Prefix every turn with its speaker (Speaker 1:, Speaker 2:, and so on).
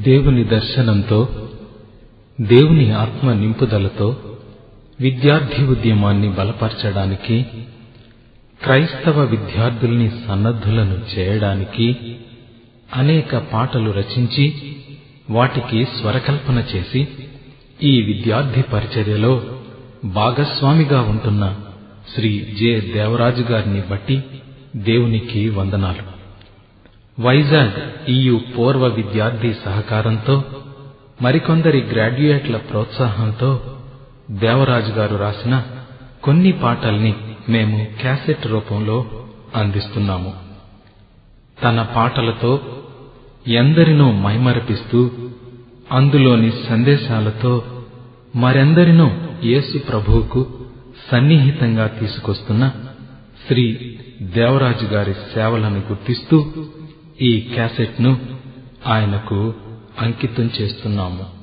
Speaker 1: దేవుని దర్శనంతో, దేవుని ఆత్మ నింపుదలతో విద్యార్థి ఉద్యమాన్ని బలపరచడానికి, క్రైస్తవ విద్యార్థుల్ని సన్నద్ధులను చేయడానికి అనేక పాటలు రచించి వాటికి స్వరకల్పన చేసి ఈ విద్యార్థి పరిచర్యలో భాగస్వామిగా ఉంటున్న శ్రీ జె దేవరాజు గారిని బట్టి దేవునికి వందనాలు. వైజాగ్ ఈయు పూర్వ విద్యార్థి సహకారంతో, మరికొందరి గ్రాడ్యుయేట్ల ప్రోత్సాహంతో దేవరాజు గారు రాసిన కొన్ని పాటల్ని మేము క్యాసెట్ రూపంలో అందిస్తున్నాము. తన పాటలతో ఎందరినో మైమరపిస్తూ, అందులోని సందేశాలతో మరెందరినో యేసు ప్రభువుకు సన్నిహితంగా తీసుకొస్తున్న శ్రీ దేవరాజు గారి సేవలను గుర్తిస్తూ ఈ క్యాసెట్ను ఆయనకు అంకితం చేస్తున్నాము.